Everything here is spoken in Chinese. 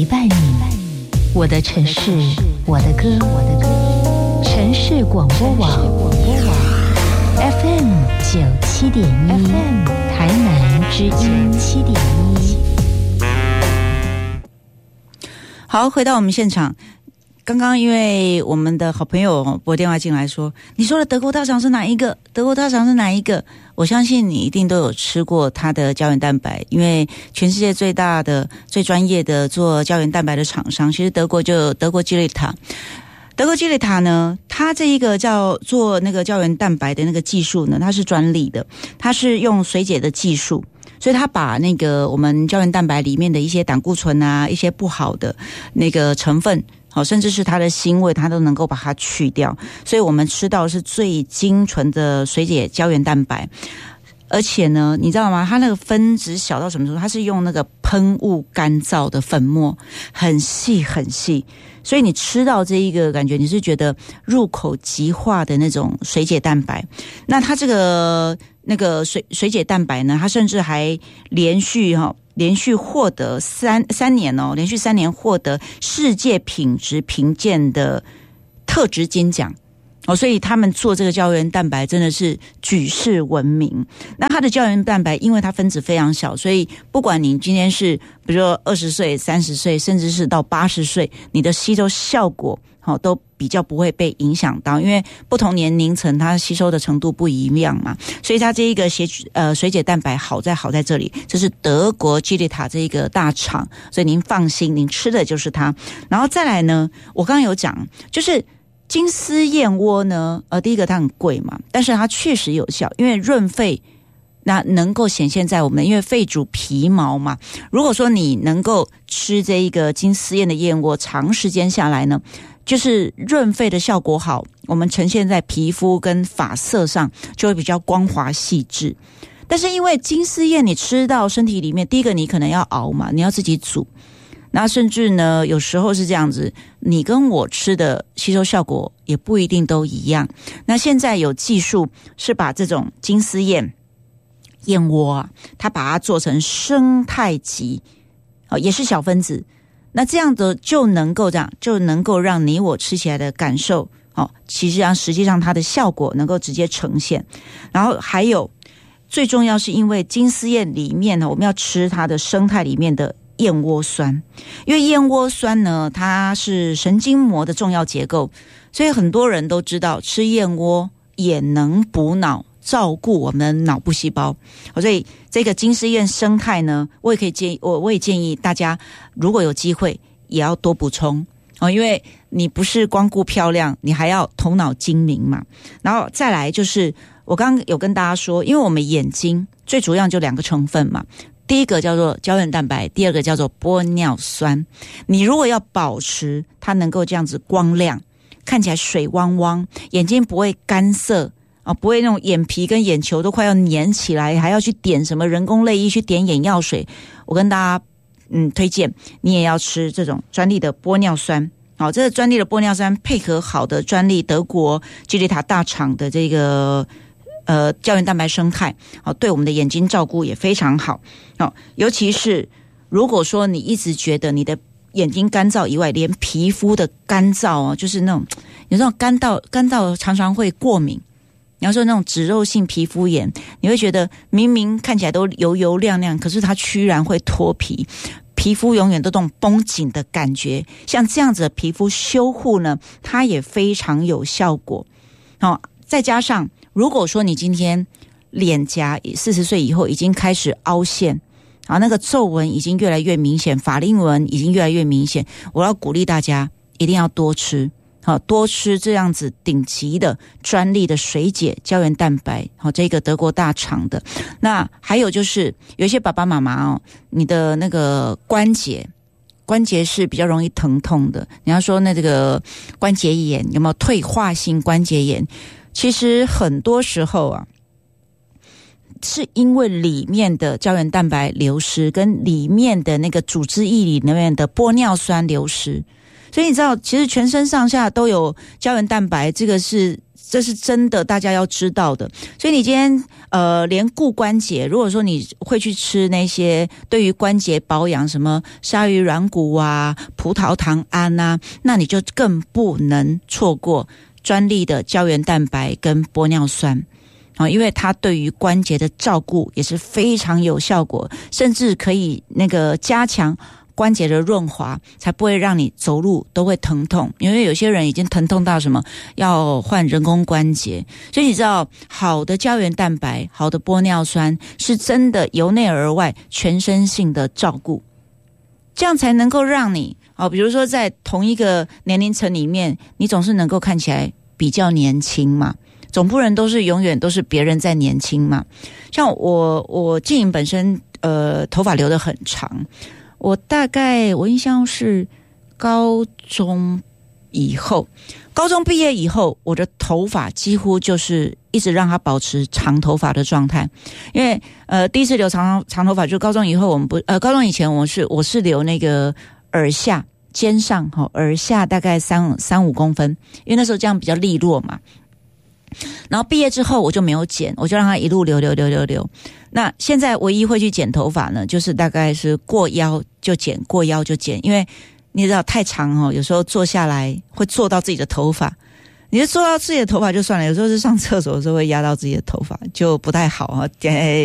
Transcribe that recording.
陪伴你，我的城市，我的歌，城市广播网 FM 97.1， 台南之音7.1。 好，回到我们现场。刚刚因为我们的好朋友拨电话进来说，你说的德国大肠是哪一个？德国大肠是哪一个？我相信你一定都有吃过它的胶原蛋白，因为全世界最大的、最专业的做胶原蛋白的厂商，其实德国就有德国基利塔。德国基利塔呢，它这一个叫做那个胶原蛋白的那个技术呢，它是专利的，它是用水解的技术。所以它把那个我们胶原蛋白里面的一些胆固醇啊，一些不好的那个成分，好，甚至是它的腥味，它都能够把它去掉。所以我们吃到的是最精纯的水解胶原蛋白。而且呢，你知道吗？它那个分子小到什么程度？它是用那个喷雾干燥的粉末，很细很细。所以你吃到这一个感觉，你是觉得入口即化的那种水解蛋白。那它这个那个水解蛋白呢，它甚至还连续获得三年哦，连续3年获得世界品质评鉴的特质金奖。哦，所以他们做这个胶原蛋白真的是举世闻名。那它的胶原蛋白因为它分子非常小，所以不管你今天是比如说20岁、30岁，甚至是到80岁，你的吸收效果都比较不会被影响到，因为不同年龄层它吸收的程度不一样嘛。所以它这一个水解蛋白好在这里，这是德国基利塔这一个大厂，所以您放心，您吃的就是它。然后再来呢，我刚刚有讲，就是金丝燕窝呢，第一个它很贵嘛，但是它确实有效，因为润肺，那能够显现在我们，因为肺主皮毛嘛。如果说你能够吃这一个金丝燕的燕窝，长时间下来呢，就是润肺的效果好，我们呈现在皮肤跟发色上就会比较光滑细致。但是因为金丝燕你吃到身体里面，第一个你可能要熬嘛，你要自己煮。那甚至呢，有时候是这样子，你跟我吃的吸收效果也不一定都一样。那现在有技术是把这种金丝燕窝啊，它把它做成生态级，也是小分子。那这样的就能够让你我吃起来的感受，实际上它的效果能够直接呈现。然后还有最重要是因为金丝燕里面呢，我们要吃它的生态里面的燕窝酸，因为燕窝酸呢，它是神经膜的重要结构，所以很多人都知道吃燕窝也能补脑，照顾我们的脑部细胞。所以这个金丝燕生态呢，我也建议大家如果有机会也要多补充，因为你不是光顾漂亮，你还要头脑精明嘛。然后再来就是我刚刚有跟大家说，因为我们眼睛最主要就2个成分嘛，第一个叫做胶原蛋白，第二个叫做玻尿酸。你如果要保持它能够这样子光亮，看起来水汪汪，眼睛不会干涩不会那种眼皮跟眼球都快要粘起来，还要去点什么人工泪液，去点眼药水。我跟大家推荐你也要吃这种专利的玻尿酸。好，这个专利的玻尿酸配合好的专利德国基利塔大厂的这个胶原蛋白生态，对我们的眼睛照顾也非常好。尤其是如果说你一直觉得你的眼睛干燥以外，连皮肤的干燥就是那种有那种干燥常常会过敏。你要说那种脂肉性皮肤炎，你会觉得明明看起来都油油亮亮，可是它居然会脱皮，皮肤永远都这种绷紧的感觉。像这样子的皮肤修护呢，它也非常有效果。再加上如果说你今天脸颊40岁以后已经开始凹陷，那个皱纹已经越来越明显，法令纹已经越来越明显，我要鼓励大家一定要多吃这样子顶级的专利的水解胶原蛋白，这个德国大厂的。那还有就是有一些爸爸妈妈你的那个关节是比较容易疼痛的，你要说那这个关节炎有没有退化性关节炎，其实很多时候是因为里面的胶原蛋白流失，跟里面的那个组织液里面的玻尿酸流失。所以你知道其实全身上下都有胶原蛋白，这是真的大家要知道的。所以你今天连顾关节，如果说你会去吃那些对于关节保养什么鲨鱼软骨啊、葡萄糖胺啊，那你就更不能错过专利的胶原蛋白跟玻尿酸。因为它对于关节的照顾也是非常有效果，甚至可以那个加强关节的润滑，才不会让你走路都会疼痛。因为有些人已经疼痛到什么要换人工关节，所以你知道好的胶原蛋白、好的玻尿酸是真的由内而外全身性的照顾，这样才能够让你比如说在同一个年龄层里面，你总是能够看起来比较年轻嘛，总不能都是永远都是别人在年轻嘛。像我静莹本身头发留得很长，我大概我印象是高中毕业以后，我的头发几乎就是一直让它保持长头发的状态。因为第一次留长头发就高中以后，高中以前我是留那个耳下肩上耳下大概3-5公分，因为那时候这样比较利落嘛。然后毕业之后我就没有剪，我就让它一路留。那现在唯一会去剪头发呢，就是大概是过腰就剪，因为你知道太长有时候坐下来会坐到自己的头发，你就坐到自己的头发就算了，有时候是上厕所的时候会压到自己的头发，就不太好